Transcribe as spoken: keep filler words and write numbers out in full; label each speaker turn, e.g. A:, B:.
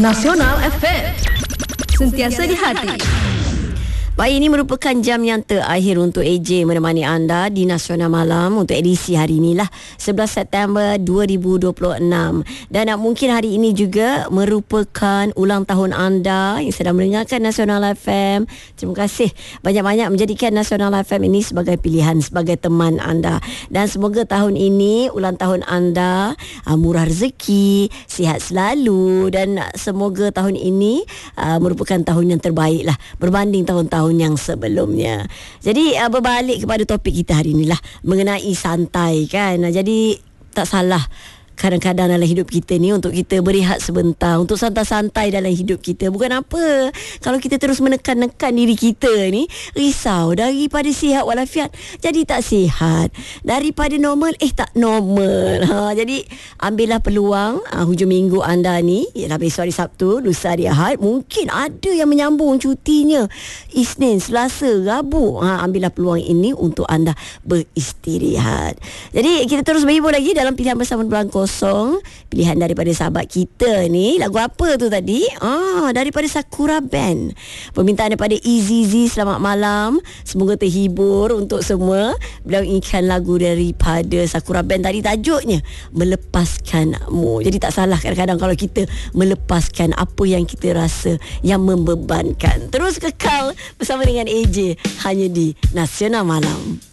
A: Nasional F M, sentiasa di hati.
B: Baik, ini merupakan jam yang terakhir untuk A J menemani anda di Nasional Malam untuk edisi hari inilah sebelas September dua ribu dua puluh enam. Dan uh, mungkin hari ini juga merupakan ulang tahun anda yang sedang mendengarkan Nasional F M. Terima kasih banyak-banyak menjadikan Nasional F M ini sebagai pilihan, sebagai teman anda. Dan semoga tahun ini, ulang tahun anda, uh, murah rezeki, sihat selalu, dan uh, semoga tahun ini uh, merupakan tahun yang terbaik lah berbanding tahun-tahun yang sebelumnya. Jadi uh, berbalik kepada topik kita hari inilah mengenai santai kan. Jadi tak salah kadang-kadang dalam hidup kita ni untuk kita berehat sebentar, untuk santai-santai dalam hidup kita. Bukan apa kalau kita terus menekan-nekan diri kita ni, risau daripada sihat walafiat jadi tak sihat, daripada normal eh tak normal. Ha, jadi ambillah peluang uh, hujung minggu anda ni, ialah besok hari Sabtu, lusa hari Ahad, mungkin ada yang menyambung cutinya Isnin, Selasa, Rabu. Ha, ambillah peluang ini untuk anda beristirahat. Jadi kita terus berhibur lagi dalam pilihan bersama bulan kosong, pilihan daripada sahabat kita ni. Lagu apa tu tadi? Ah, daripada Sakura Band. Permintaan daripada Easy Z. Selamat malam, semoga terhibur untuk semua. Beliau inginkan lagu daripada Sakura Band tadi, tajuknya Melepaskanmu. Jadi tak salah kadang-kadang kalau kita melepaskan apa yang kita rasa yang membebankan. Terus kekal bersama dengan A J hanya di Nasional Malam.